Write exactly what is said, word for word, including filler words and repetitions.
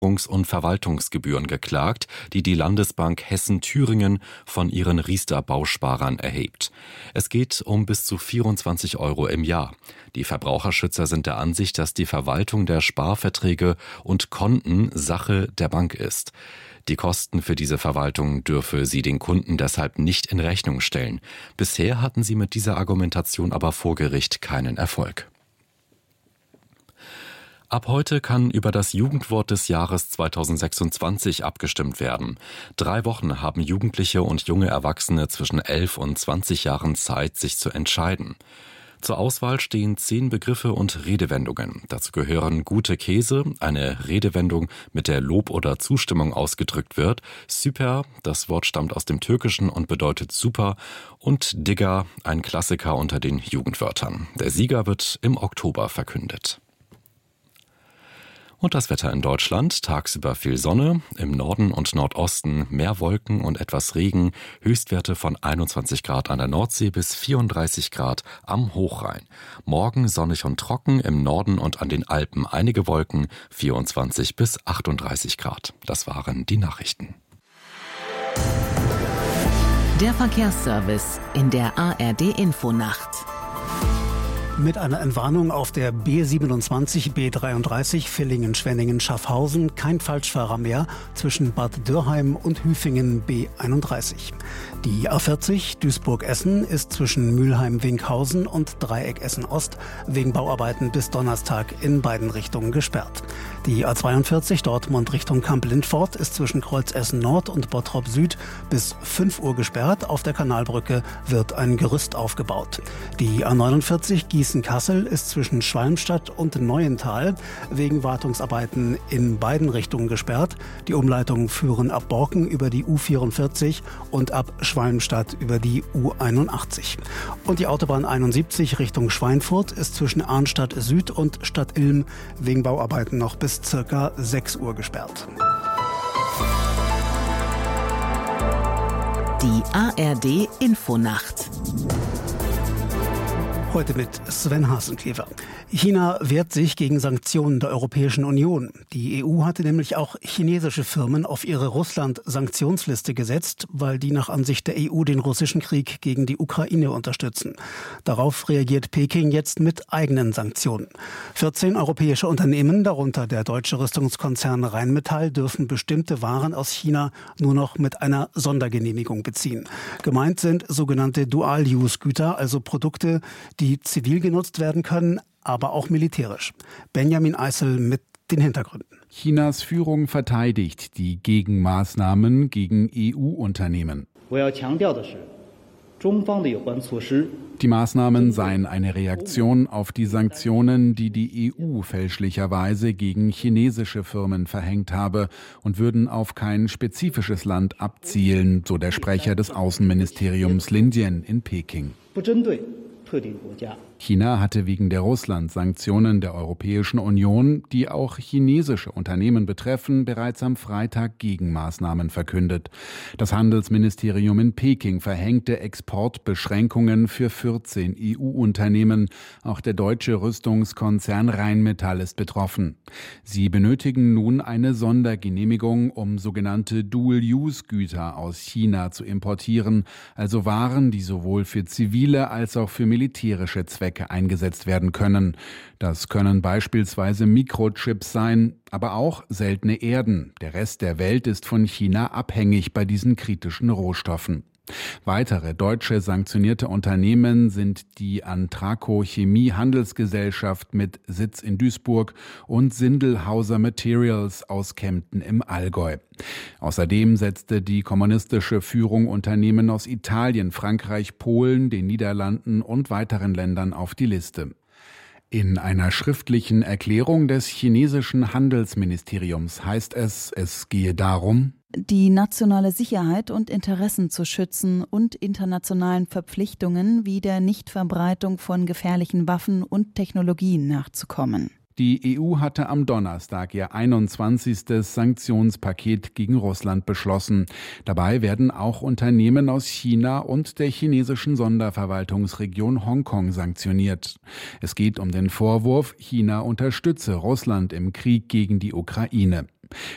Versicherungs- und Verwaltungsgebühren geklagt, die die Landesbank Hessen-Thüringen von ihren Riester-Bausparern erhebt. Es geht um bis zu vierundzwanzig Euro im Jahr. Die Verbraucherschützer sind der Ansicht, dass die Verwaltung der Sparverträge und Konten Sache der Bank ist. Die Kosten für diese Verwaltung dürfe sie den Kunden deshalb nicht in Rechnung stellen. Bisher hatten sie mit dieser Argumentation aber vor Gericht keinen Erfolg. Ab heute kann über das Jugendwort des Jahres zweitausendsechsundzwanzig abgestimmt werden. Drei Wochen haben Jugendliche und junge Erwachsene zwischen elf und zwanzig Jahren Zeit, sich zu entscheiden. Zur Auswahl stehen zehn Begriffe und Redewendungen. Dazu gehören gute Käse, eine Redewendung, mit der Lob oder Zustimmung ausgedrückt wird, Süper, das Wort stammt aus dem Türkischen und bedeutet super, und Digger, ein Klassiker unter den Jugendwörtern. Der Sieger wird im Oktober verkündet. Und das Wetter in Deutschland: tagsüber viel Sonne, im Norden und Nordosten mehr Wolken und etwas Regen, Höchstwerte von einundzwanzig Grad an der Nordsee bis vierunddreißig Grad am Hochrhein. Morgen sonnig und trocken, im Norden und an den Alpen einige Wolken, vierundzwanzig bis achtunddreißig Grad. Das waren die Nachrichten. Der Verkehrsservice in der A R D-Infonacht. Mit einer Entwarnung auf der B siebenundzwanzig, B dreiunddreißig, Villingen-Schwenningen-Schaffhausen kein Falschfahrer mehr zwischen Bad Dürrheim und Hüfingen B einunddreißig. Die A vierzig Duisburg-Essen ist zwischen Mülheim-Winkhausen und Dreieck Essen-Ost wegen Bauarbeiten bis Donnerstag in beiden Richtungen gesperrt. Die A zweiundvierzig Dortmund Richtung Kamp-Lindfort ist zwischen Kreuz Essen Nord und Bottrop Süd bis fünf Uhr gesperrt. Auf der Kanalbrücke wird ein Gerüst aufgebaut. Die A neunundvierzig Gießen-Kassel ist zwischen Schwalmstadt und Neuental wegen Wartungsarbeiten in beiden Richtungen gesperrt. Die Umleitungen führen ab Borken über die U vierundvierzig und ab Schwalmstadt über die U einundachtzig. Und die Autobahn einundsiebzig Richtung Schweinfurt ist zwischen Arnstadt Süd und Stadt Ilm wegen Bauarbeiten noch bis circa sechs Uhr gesperrt. Die A R D-Infonacht. Heute mit Sven Hasenkäfer. China wehrt sich gegen Sanktionen der Europäischen Union. Die E U hatte nämlich auch chinesische Firmen auf ihre Russland-Sanktionsliste gesetzt, weil die nach Ansicht der E U den russischen Krieg gegen die Ukraine unterstützen. Darauf reagiert Peking jetzt mit eigenen Sanktionen. vierzehn europäische Unternehmen, darunter der deutsche Rüstungskonzern Rheinmetall, dürfen bestimmte Waren aus China nur noch mit einer Sondergenehmigung beziehen. Gemeint sind sogenannte Dual-Use-Güter, also Produkte, die zivil genutzt werden können, aber auch militärisch. Benjamin Eisel mit den Hintergründen. Chinas Führung verteidigt die Gegenmaßnahmen gegen E U-Unternehmen. Die Maßnahmen seien eine Reaktion auf die Sanktionen, die die E U fälschlicherweise gegen chinesische Firmen verhängt habe und würden auf kein spezifisches Land abzielen, so der Sprecher des Außenministeriums Lin Jian in Peking. China hatte wegen der Russland-Sanktionen der Europäischen Union, die auch chinesische Unternehmen betreffen, bereits am Freitag Gegenmaßnahmen verkündet. Das Handelsministerium in Peking verhängte Exportbeschränkungen für vierzehn E U-Unternehmen. Auch der deutsche Rüstungskonzern Rheinmetall ist betroffen. Sie benötigen nun eine Sondergenehmigung, um sogenannte Dual-Use-Güter aus China zu importieren, also Waren, die sowohl für zivile als auch für militärische Zwecke eingesetzt werden können. Das können beispielsweise Mikrochips sein, aber auch seltene Erden. Der Rest der Welt ist von China abhängig bei diesen kritischen Rohstoffen. Weitere deutsche sanktionierte Unternehmen sind die Antraco Chemie Handelsgesellschaft mit Sitz in Duisburg und Sindelhauser Materials aus Kempten im Allgäu. Außerdem setzte die kommunistische Führung Unternehmen aus Italien, Frankreich, Polen, den Niederlanden und weiteren Ländern auf die Liste. In einer schriftlichen Erklärung des chinesischen Handelsministeriums heißt es, es gehe darum, die nationale Sicherheit und Interessen zu schützen und internationalen Verpflichtungen wie der Nichtverbreitung von gefährlichen Waffen und Technologien nachzukommen. Die E U hatte am Donnerstag ihr einundzwanzigstes Sanktionspaket gegen Russland beschlossen. Dabei werden auch Unternehmen aus China und der chinesischen Sonderverwaltungsregion Hongkong sanktioniert. Es geht um den Vorwurf, China unterstütze Russland im Krieg gegen die Ukraine.